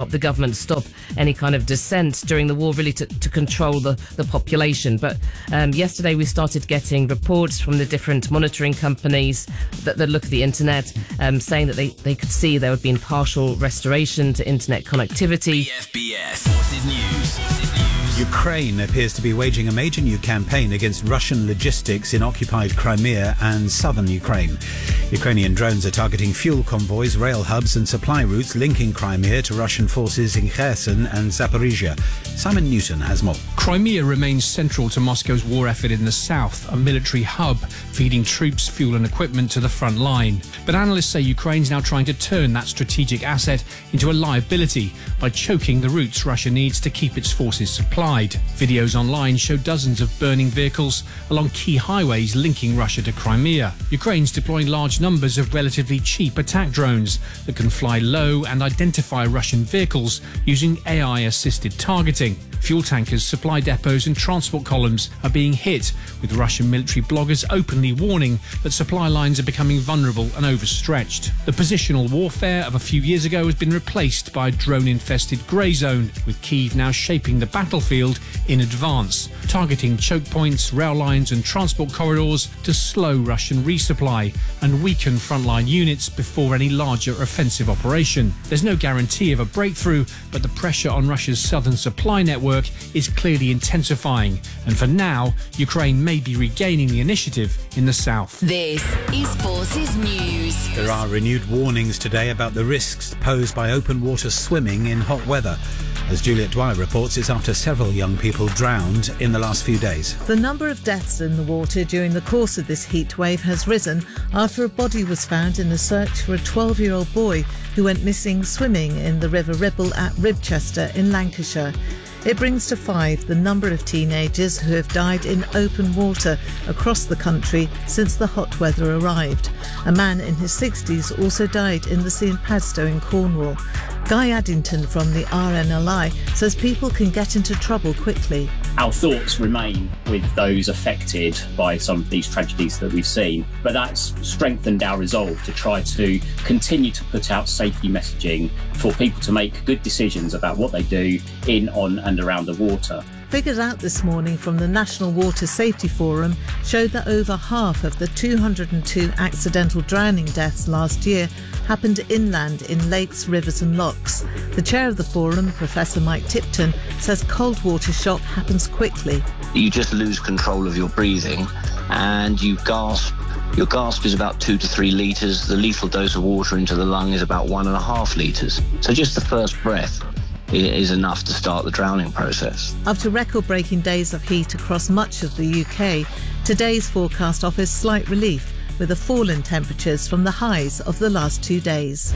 help the government stop any kind of dissent during the war, really to control the population. But yesterday we started getting reports from the different monitoring companies that look at the internet, saying that they could see there would be partial restoration to internet connectivity. BFBS. Forces News. Ukraine appears to be waging a major new campaign against Russian logistics in occupied Crimea and southern Ukraine. Ukrainian drones are targeting fuel convoys, rail hubs and supply routes linking Crimea to Russian forces in Kherson and Zaporizhia. Simon Newton has more. Crimea remains central to Moscow's war effort in the south, a military hub feeding troops, fuel and equipment to the front line. But analysts say Ukraine's now trying to turn that strategic asset into a liability by choking the routes Russia needs to keep its forces supplied. Videos online show dozens of burning vehicles along key highways linking Russia to Crimea. Ukraine's deploying large numbers of relatively cheap attack drones that can fly low and identify Russian vehicles using AI-assisted targeting. Fuel tankers, supply depots and transport columns are being hit, with Russian military bloggers openly warning that supply lines are becoming vulnerable and overstretched. The positional warfare of a few years ago has been replaced by a drone-infested grey zone, with Kyiv now shaping the battlefield in advance, targeting choke points, rail lines and transport corridors to slow Russian resupply and weaken frontline units before any larger offensive operation. There's no guarantee of a breakthrough, but the pressure on Russia's southern supply network is clearly intensifying, and for now, Ukraine may be regaining the initiative in the south. This is Forces News. There are renewed warnings today about the risks posed by open water swimming in hot weather. As Juliet Dwyer reports, it's after several young people drowned in the last few days. The number of deaths in the water during the course of this heat wave has risen after a body was found in a search for a 12-year-old boy who went missing swimming in the River Ribble at Ribchester in Lancashire. It brings to 5 the number of teenagers who have died in open water across the country since the hot weather arrived. A man in his 60s also died in the sea in Padstow in Cornwall. Guy Addington from the RNLI says people can get into trouble quickly. Our thoughts remain with those affected by some of these tragedies that we've seen, but that's strengthened our resolve to try to continue to put out safety messaging for people to make good decisions about what they do in, on and around the water. Figures out this morning from the National Water Safety Forum showed that over half of the 202 accidental drowning deaths last year happened inland in lakes, rivers and lochs. The chair of the forum, Professor Mike Tipton, says cold water shock happens quickly. You just lose control of your breathing and you gasp. Your gasp is about 2 to 3 litres. The lethal dose of water into the lung is about 1.5 litres. So just the first breath is enough to start the drowning process. After record-breaking days of heat across much of the UK, today's forecast offers slight relief with a fall in temperatures from the highs of the last 2 days.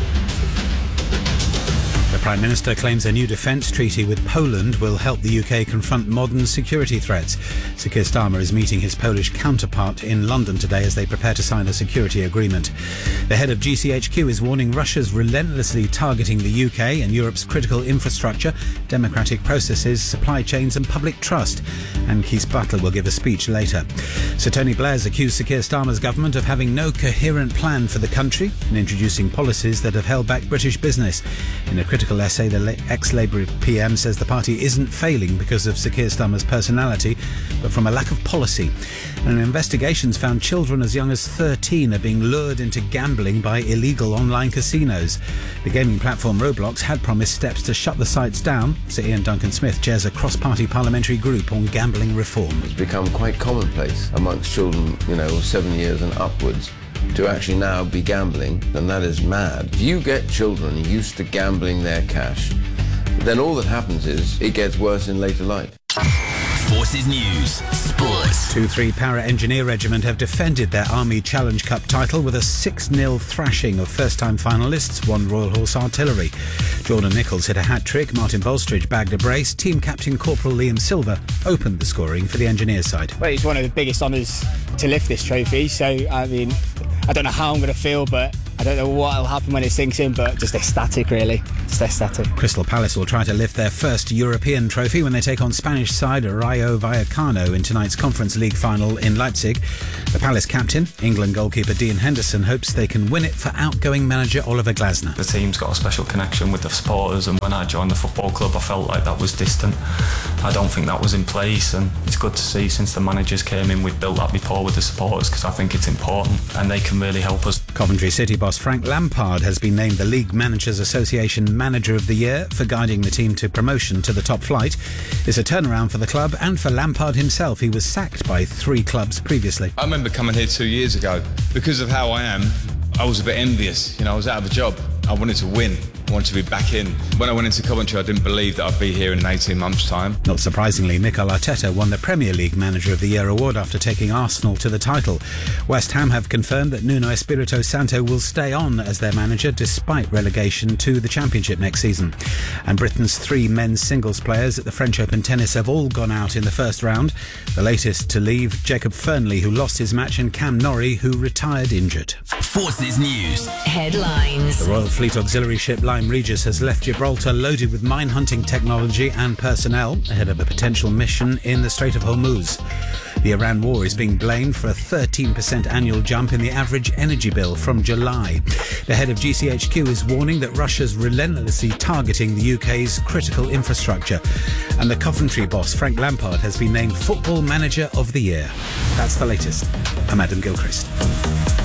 The Prime Minister claims a new defence treaty with Poland will help the UK confront modern security threats. Sir Keir Starmer is meeting his Polish counterpart in London today as they prepare to sign a security agreement. The head of GCHQ is warning Russia's relentlessly targeting the UK and Europe's critical infrastructure, democratic processes, supply chains and public trust. And Keith Butler will give a speech later. Sir Tony Blair's accused Sir Keir Starmer's government of having no coherent plan for the country and introducing policies that have held back British business. In a critical essay, the ex-Labour PM says the party isn't failing because of Sir Keir Starmer's personality, but from a lack of policy. And investigations found children as young as 13 are being lured into gambling by illegal online casinos. The gaming platform Roblox had promised steps to shut the sites down. Sir Ian Duncan Smith chairs a cross-party parliamentary group on gambling reform. It's become quite commonplace amongst children, 7 years and upwards, to actually now be gambling, and that is mad. If you get children used to gambling their cash, then all that happens is it gets worse in later life. Forces News. Sports. 2-3 Para Engineer Regiment have defended their Army Challenge Cup title with a 6-0 thrashing of first-time finalists, One Royal Horse Artillery. Jordan Nichols hit a hat-trick, Martin Bolstridge bagged a brace, team captain Corporal Liam Silver opened the scoring for the Engineers side. Well, it's one of the biggest honours to lift this trophy, so I don't know how I'm going to feel, but I don't know what will happen when it sinks in, but just ecstatic really. status. Crystal Palace will try to lift their first European trophy when they take on Spanish side Rayo Vallecano in tonight's Conference League final in Leipzig. The Palace captain, England goalkeeper Dean Henderson, hopes they can win it for outgoing manager Oliver Glasner. The team's got a special connection with the supporters, and when I joined the football club I felt like that was distant. I don't think that was in place, and it's good to see since the managers came in we've built that rapport with the supporters, because I think it's important and they can really help us. Coventry City boss Frank Lampard has been named the League Managers Association Manager of the Year for guiding the team to promotion to the top flight. It's a turnaround for the club and for Lampard himself. He was sacked by 3 clubs previously. I remember coming here 2 years ago. Because of how I am, I was a bit envious. I was out of a job. I wanted to win. I wanted to be back in. When I went into Coventry, I didn't believe that I'd be here in 18 months' time. Not surprisingly, Mikel Arteta won the Premier League Manager of the Year award after taking Arsenal to the title. West Ham have confirmed that Nuno Espirito Santo will stay on as their manager despite relegation to the Championship next season. And Britain's 3 men's singles players at the French Open tennis have all gone out in the first round. The latest to leave, Jacob Fernley, who lost his match, and Cam Norrie, who retired injured. Forces News. Headlines. The Royal Fleet auxiliary ship Lyme Regis has left Gibraltar loaded with mine-hunting technology and personnel ahead of a potential mission in the Strait of Hormuz. The Iran war is being blamed for a 13% annual jump in the average energy bill from July. The head of GCHQ is warning that Russia's relentlessly targeting the UK's critical infrastructure. And the Coventry boss, Frank Lampard, has been named Football Manager of the Year. That's the latest. I'm Adam Gilchrist.